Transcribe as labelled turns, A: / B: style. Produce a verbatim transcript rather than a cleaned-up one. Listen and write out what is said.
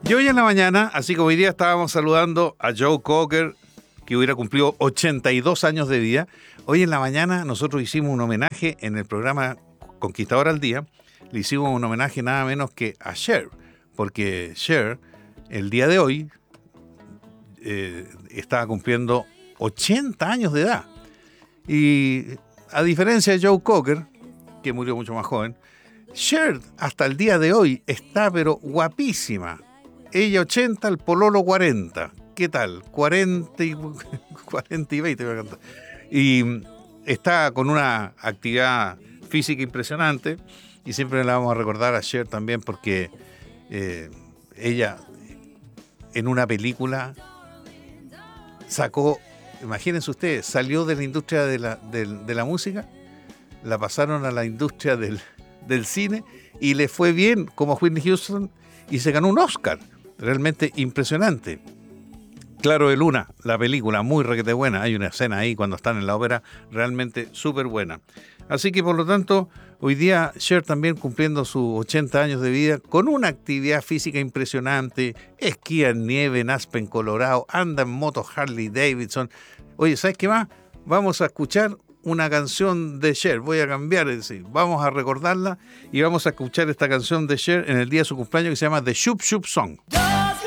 A: Y hoy en la mañana, así como hoy día estábamos saludando a Joe Cocker, que hubiera cumplido ochenta y dos años de vida, hoy en la mañana nosotros hicimos un homenaje en el programa Conquistador al Día. Le hicimos un homenaje nada menos que a Cher, porque Cher, el día de hoy, eh, estaba cumpliendo ochenta años de edad. Y a diferencia de Joe Cocker, que murió mucho más joven, Cher hasta el día de hoy está pero guapísima. Ella ochenta, el pololo cuarenta. ¿Qué tal? cuarenta y, cuarenta y veinte. Y está con una actividad física impresionante. Y siempre la vamos a recordar a Cher también porque eh, ella en una película sacó, imagínense ustedes, salió de la industria de la, de, de la música, la pasaron a la industria del, del cine y le fue bien como Whitney Houston y se ganó un Oscar. Realmente impresionante. Claro de Luna, la película, muy requete buena. Hay una escena ahí cuando están en la ópera realmente súper buena. Así que por lo tanto, hoy día Cher también cumpliendo sus ochenta años de vida con una actividad física impresionante, esquía en nieve en Aspen, Colorado, anda en moto Harley Davidson. Oye, ¿sabes qué más? Vamos a escuchar una canción de Cher. Voy a cambiar, es decir, vamos a recordarla y vamos a escuchar esta canción de Cher en el día de su cumpleaños que se llama The Shoop Shoop Song.